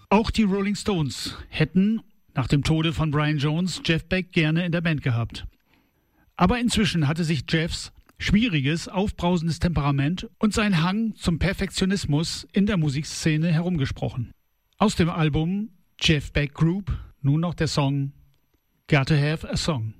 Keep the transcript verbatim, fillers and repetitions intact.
Auch die Rolling Stones hätten nach dem Tode von Brian Jones Jeff Beck gerne in der Band gehabt. Aber inzwischen hatte sich Jeffs schwieriges, aufbrausendes Temperament und sein Hang zum Perfektionismus in der Musikszene herumgesprochen. Aus dem Album Jeff Beck Group nun noch der Song Gotta Have a Song.